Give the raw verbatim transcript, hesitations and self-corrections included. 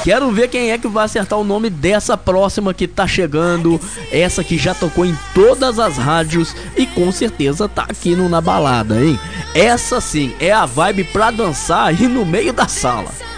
Quero ver quem é que vai acertar o nome dessa próxima que tá chegando. Essa que já tocou em todas as rádios e com certeza tá aqui no Na Balada, hein? Essa sim é a vibe pra dançar aí no meio da sala.